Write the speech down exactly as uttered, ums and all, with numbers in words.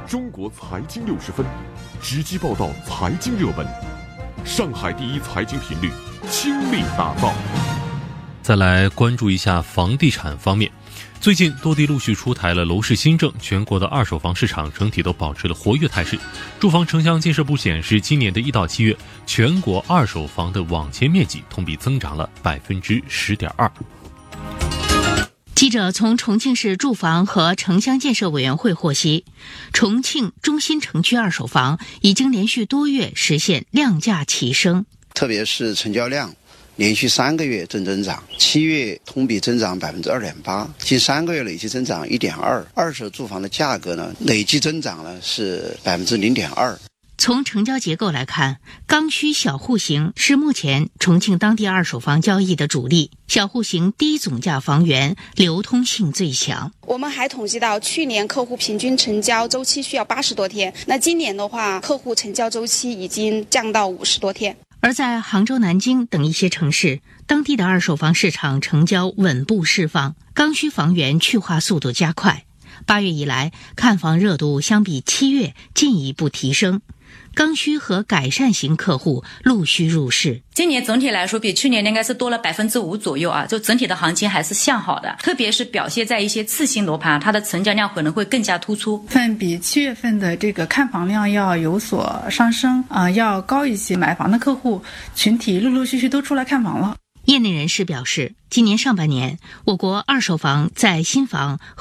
中国财经六十分，直击报道财经热门，上海第一财经频率倾力打造。 再来关注一下房地产方面，最近多地陆续出台了楼市新政，全国的二手房市场整体都保持了活跃态势。住房城乡建设部显示，今年的一到七月，全国二手房的网签面积同比增长了百分之十点二。 记者从重庆市住房和城乡建设委员会获悉，重庆中心城区二手房已经连续多月实现量价齐升， 特别是成交量连续三个月正增长，七月同比增长百分之二点八，近三个月累计增长一点二。二手住房的价格呢，累计增长呢是百分之零点二。 从成交结构来看，刚需小户型是目前重庆当地二手房交易的主力，小户型低总价房源流通性最强。 我们还统计到，去年客户平均成交周期需要八十多天，那今年的话，客户成交周期已经降到五十多天。 而在杭州、南京等一些城市，当地的二手房市场成交稳步释放，刚需房源去化速度加快。八月以来，看房热度相比七月进一步提升，刚需和改善型客户陆续入市。 今年总体来说比去年应该是多了百分之五左右啊，就整体的行情还是向好的，特别是表现在一些次新楼盘，它的成交量可能会更加突出。 份比七月份的这个看房量要有所上升啊、呃，要高一些。买房的客户群体陆陆续续都出来看房了。 业内人士表示，今年上半年，我国二手房在新房